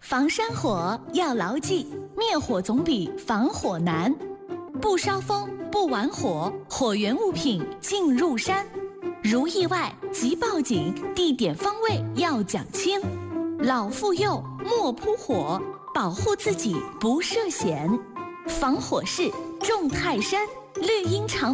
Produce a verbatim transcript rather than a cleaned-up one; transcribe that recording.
防山火要牢记，灭火总比防火难。不烧风，不玩火，火源物品进入山。如意外即报警，地点方位要讲清。老妇幼莫扑火，保护自己不涉险。防火势重泰山，绿茵长。